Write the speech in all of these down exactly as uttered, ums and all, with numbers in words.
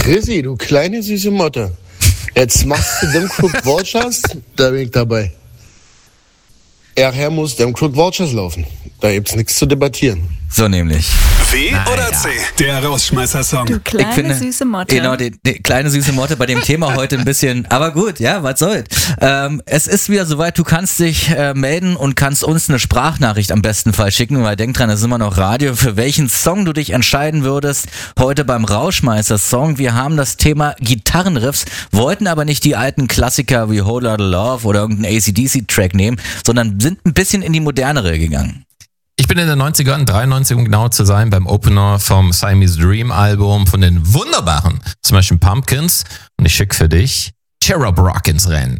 Chrissy, du kleine süße Motte. Jetzt machst du Dem Crooked Vultures, da bin ich dabei. Erher muss Dem Crooked Vultures laufen. Da gibt's nichts zu debattieren. So nämlich. W oder C? Der Rausschmeißer-Song. Du kleine, finde, süße Motte. Genau, die, die kleine süße Motte bei dem Thema heute ein bisschen, aber gut, ja, was soll's. Ähm, es ist wieder soweit, du kannst dich äh, melden und kannst uns eine Sprachnachricht am besten Fall schicken, weil denk dran, es ist immer noch Radio, für welchen Song du dich entscheiden würdest. Heute beim Rauschmeißer-Song. Wir haben das Thema Gitarrenriffs, wollten aber nicht die alten Klassiker wie Whole Lotta Love oder irgendeinen A C D C-Track nehmen, sondern sind ein bisschen in die modernere gegangen. Ich bin in den neunzigern, dreiundneunzig um genau zu sein, beim Opener vom Siamese Dream Album von den wunderbaren Smashing Pumpkins. Und ich schicke für dich Cherub Rock ins Rennen.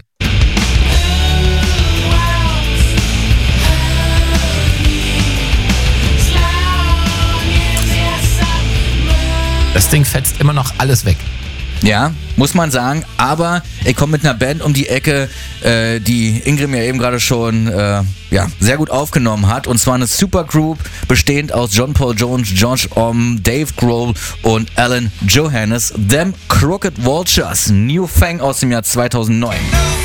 Das Ding fetzt immer noch alles weg. Ja, muss man sagen, aber ich komme mit einer Band um die Ecke, äh, die Ingrid mir eben gerade schon äh, ja, sehr gut aufgenommen hat, und zwar eine Supergroup bestehend aus John Paul Jones, Josh Homme, Dave Grohl und Alan Johannes, Them Crooked Vultures, New Fang aus dem Jahr zweitausendneun.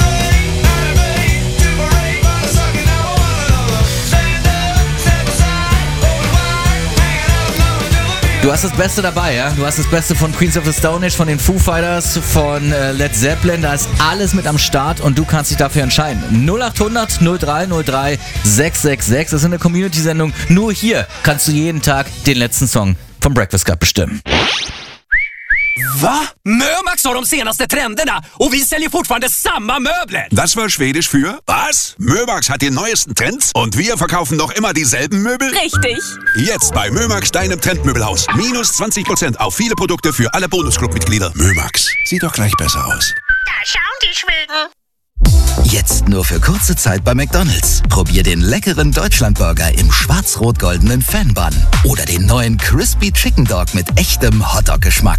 Du hast das Beste dabei, ja? Du hast das Beste von Queens of the Stone Age, von den Foo Fighters, von äh, Led Zeppelin. Da ist alles mit am Start und du kannst dich dafür entscheiden. null acht hundert null drei null drei sechs sechs sechs. Das ist eine Community-Sendung. Nur hier kannst du jeden Tag den letzten Song vom Breakfast Club bestimmen. Va? Mömax har de senaste trenderna och vi säljer fortfarande samma möbler. Das war Schwedisch für was? Mömax hat die neuesten Trends und wir verkaufen noch immer dieselben Möbel? Richtig. Jetzt bei Mömax, deinem Trendmöbelhaus. Minus zwanzig Prozent auf viele Produkte für alle Bonusclub-Mitglieder. Mömax, sieht doch gleich besser aus. Da schauen die Schweden. Jetzt nur für kurze Zeit bei McDonald's. Probier den leckeren Deutschlandburger im schwarz-rot-goldenen Fan-Bun. Oder den neuen Crispy Chicken Dog mit echtem Hotdog-Geschmack.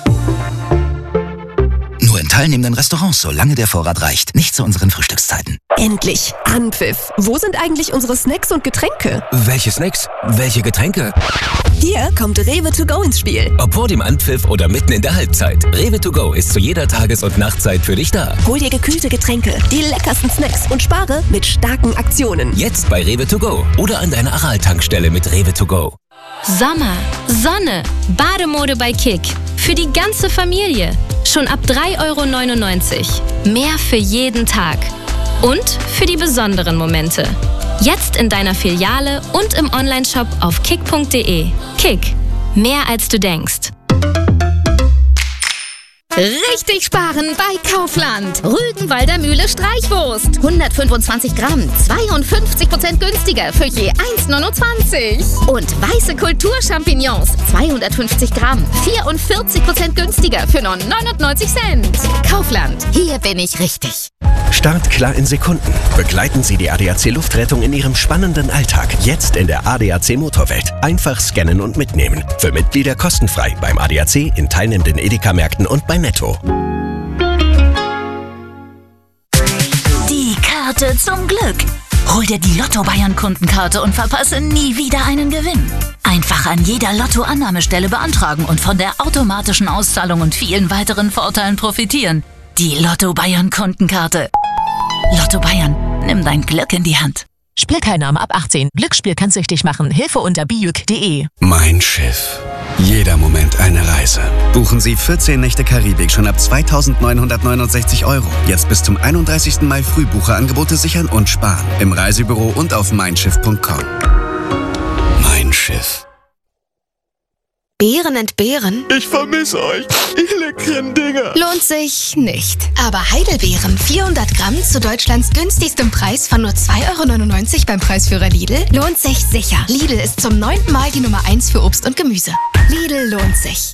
Nur in teilnehmenden Restaurants, solange der Vorrat reicht. Nicht zu unseren Frühstückszeiten. Endlich! Anpfiff! Wo sind eigentlich unsere Snacks und Getränke? Welche Snacks? Welche Getränke? Hier kommt Rewe to go ins Spiel. Ob vor dem Anpfiff oder mitten in der Halbzeit. Rewe to go ist zu jeder Tages- und Nachtzeit für dich da. Hol dir gekühlte Getränke, die leckersten Snacks und spare mit starken Aktionen. Jetzt bei Rewe to go oder an deiner Aral-Tankstelle mit Rewe to go. Sommer, Sonne, Bademode bei Kick. Für die ganze Familie. Schon ab drei Euro neunundneunzig. Mehr für jeden Tag. Und für die besonderen Momente. Jetzt in deiner Filiale und im Onlineshop auf kick punkt de. Kick. Mehr als du denkst. Richtig sparen bei Kaufland. Rügenwalder Mühle Streichwurst. hundertfünfundzwanzig Gramm, zweiundfünfzig Prozent günstiger für je eins neunundzwanzig. Und weiße Kulturchampignons, zweihundertfünfzig Gramm, vierundvierzig Prozent günstiger für nur neunundneunzig Cent. Kaufland, hier bin ich richtig. Start klar in Sekunden. Begleiten Sie die A D A C Luftrettung in Ihrem spannenden Alltag. Jetzt in der A D A C Motorwelt. Einfach scannen und mitnehmen. Für Mitglieder kostenfrei beim A D A C, in teilnehmenden Edeka-Märkten und bei Netto. Die Karte zum Glück. Hol dir die Lotto Bayern Kundenkarte und verpasse nie wieder einen Gewinn. Einfach an jeder Lotto-Annahmestelle beantragen und von der automatischen Auszahlung und vielen weiteren Vorteilen profitieren. Die Lotto Bayern Kundenkarte. Lotto Bayern, nimm dein Glück in die Hand. Spielteilnahme ab achtzehn. Glücksspiel kann süchtig machen. Hilfe unter bijuk punkt de. Mein Schiff. Jeder Moment eine Reise. Buchen Sie vierzehn Nächte Karibik schon ab zweitausendneunhundertneunundsechzig Euro. Jetzt bis zum einunddreißigsten Mai Frühbucherangebote sichern und sparen. Im Reisebüro und auf mein schiff punkt com. Mein Schiff. Beeren entbehren? Ich vermisse euch, ihr leckeren Dinger. Lohnt sich nicht. Aber Heidelbeeren, vierhundert Gramm zu Deutschlands günstigstem Preis von nur zwei Euro neunundneunzig beim Preisführer Lidl, lohnt sich sicher. Lidl ist zum neunten Mal die Nummer eins für Obst und Gemüse. Lidl lohnt sich.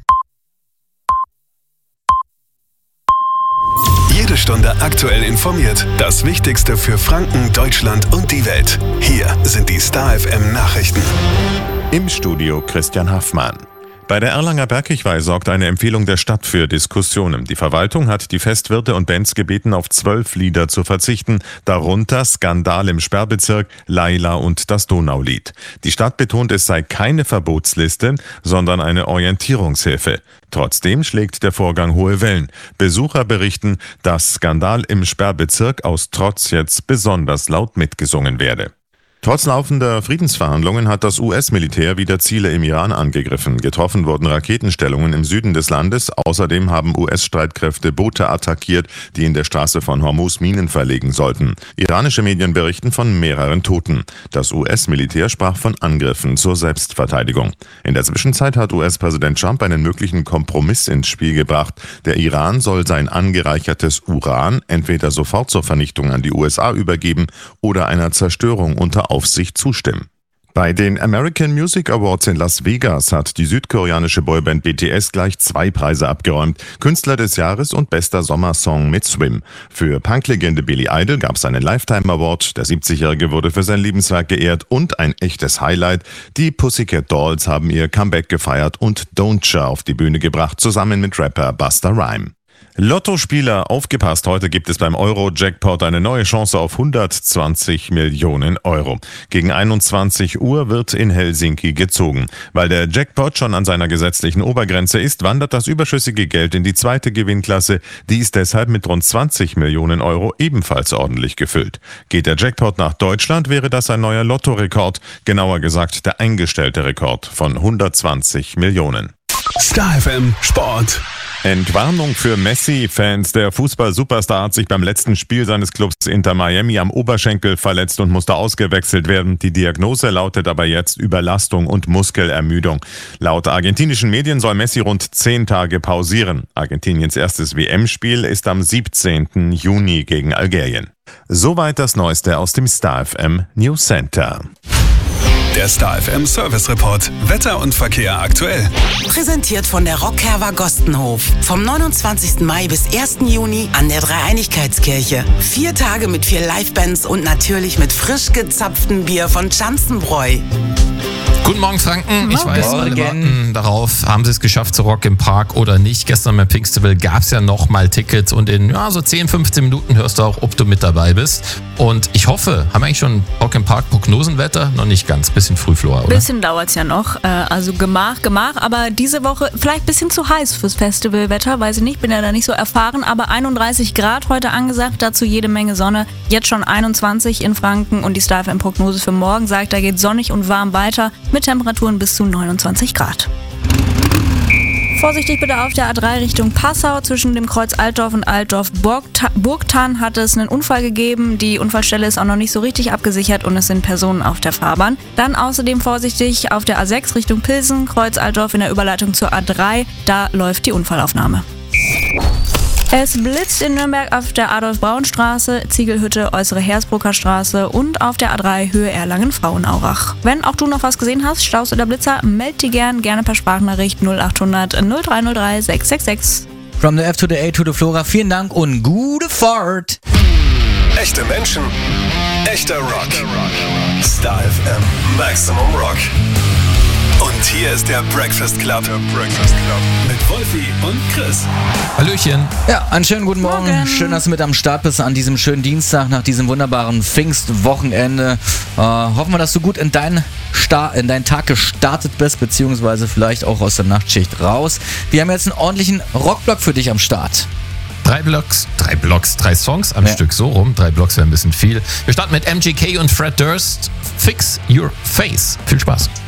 Jede Stunde aktuell informiert. Das Wichtigste für Franken, Deutschland und die Welt. Hier sind die Star F M Nachrichten. Im Studio Christian Haffmann. Bei der Erlanger Bergkirchweih sorgt eine Empfehlung der Stadt für Diskussionen. Die Verwaltung hat die Festwirte und Bands gebeten, auf zwölf Lieder zu verzichten, darunter Skandal im Sperrbezirk, Laila und das Donaulied. Die Stadt betont, es sei keine Verbotsliste, sondern eine Orientierungshilfe. Trotzdem schlägt der Vorgang hohe Wellen. Besucher berichten, dass Skandal im Sperrbezirk aus Trotz jetzt besonders laut mitgesungen werde. Trotz laufender Friedensverhandlungen hat das U S-Militär wieder Ziele im Iran angegriffen. Getroffen wurden Raketenstellungen im Süden des Landes. Außerdem haben U S-Streitkräfte Boote attackiert, die in der Straße von Hormuz Minen verlegen sollten. Iranische Medien berichten von mehreren Toten. Das U S-Militär sprach von Angriffen zur Selbstverteidigung. In der Zwischenzeit hat U S-Präsident Trump einen möglichen Kompromiss ins Spiel gebracht. Der Iran soll sein angereichertes Uran entweder sofort zur Vernichtung an die U S A übergeben oder einer Zerstörung unter Aufsicht zustimmen. Bei den American Music Awards in Las Vegas hat die südkoreanische Boyband B T S gleich zwei Preise abgeräumt: Künstler des Jahres und bester Sommersong mit Swim. Für Punklegende Billy Idol gab es einen Lifetime Award, der siebzigjährige wurde für sein Lebenswerk geehrt, und ein echtes Highlight: Die Pussycat Dolls haben ihr Comeback gefeiert und Don'tcha auf die Bühne gebracht, zusammen mit Rapper Busta Rhymes. Lottospieler, aufgepasst, heute gibt es beim Euro-Jackpot eine neue Chance auf hundertzwanzig Millionen Euro. Gegen einundzwanzig Uhr wird in Helsinki gezogen. Weil der Jackpot schon an seiner gesetzlichen Obergrenze ist, wandert das überschüssige Geld in die zweite Gewinnklasse. Die ist deshalb mit rund zwanzig Millionen Euro ebenfalls ordentlich gefüllt. Geht der Jackpot nach Deutschland, wäre das ein neuer Lottorekord, genauer gesagt der eingestellte Rekord von hundertzwanzig Millionen. Star F M Sport. Entwarnung für Messi-Fans. Der Fußball-Superstar hat sich beim letzten Spiel seines Clubs Inter Miami am Oberschenkel verletzt und musste ausgewechselt werden. Die Diagnose lautet aber jetzt Überlastung und Muskelermüdung. Laut argentinischen Medien soll Messi rund zehn Tage pausieren. Argentiniens erstes W M-Spiel ist am siebzehnten Juni gegen Algerien. Soweit das Neueste aus dem Star F M News Center. Der Star F M Service Report. Wetter und Verkehr aktuell. Präsentiert von der Rockherwa Gostenhof. Vom neunundzwanzigsten Mai bis ersten Juni an der Dreieinigkeitskirche. Vier Tage mit vier Livebands und natürlich mit frisch gezapftem Bier von Schanzenbräu. Guten Morgen, Franken. Ich Morgen. weiß, alle warten darauf, haben sie es geschafft zu Rock im Park oder nicht. Gestern beim Pinkstival gab es ja noch mal Tickets und in ja, so zehn, fünfzehn Minuten hörst du auch, ob du mit dabei bist. Und ich hoffe, haben wir eigentlich schon Rock im Park Prognosenwetter? Noch nicht ganz, bisschen früh, Flora, oder? Bisschen dauert es ja noch. Also Gemach, Gemach, aber diese Woche vielleicht ein bisschen zu heiß fürs Festivalwetter, weiß ich nicht, bin ja da nicht so erfahren, aber einunddreißig Grad heute angesagt, dazu jede Menge Sonne. Jetzt schon einundzwanzig in Franken und die Star F M Prognose für morgen sagt, da geht sonnig und warm weiter mit Temperaturen bis zu neunundzwanzig Grad. Vorsichtig bitte auf der A drei Richtung Passau. Zwischen dem Kreuz Altdorf und Altdorf-Burgthann hat es einen Unfall gegeben. Die Unfallstelle ist auch noch nicht so richtig abgesichert und es sind Personen auf der Fahrbahn. Dann außerdem vorsichtig auf der A sechs Richtung Pilsen, Kreuz Altdorf in der Überleitung zur A drei. Da läuft die Unfallaufnahme. Es blitzt in Nürnberg auf der Adolf-Braun-Straße, Ziegelhütte, Äußere Hersbrucker Straße und auf der A drei Höhe Erlangen-Frauenaurach. Wenn auch du noch was gesehen hast, Staus oder Blitzer, meld die gern, gerne per Sprachnachricht null acht hundert null drei null drei sechs sechs sechs. From the F to the A to the Flora, vielen Dank und gute Fahrt. Echte Menschen, echter Rock. Star F M Maximum Rock. Und hier ist der Breakfast Club. Der Breakfast Club. Mit Wolfi und Chris. Hallöchen. Ja, einen schönen guten Morgen. Morgen. Schön, dass du mit am Start bist an diesem schönen Dienstag nach diesem wunderbaren Pfingstwochenende. Äh, hoffen wir, dass du gut in deinen, Star- in deinen Tag gestartet bist, beziehungsweise vielleicht auch aus der Nachtschicht raus. Wir haben jetzt einen ordentlichen Rockblock für dich am Start. Drei Blocks, drei Blocks, drei Songs am ja. Stück, so rum. Drei Blocks wäre ein bisschen viel. Wir starten mit M G K und Fred Durst. Fix Your Face. Viel Spaß.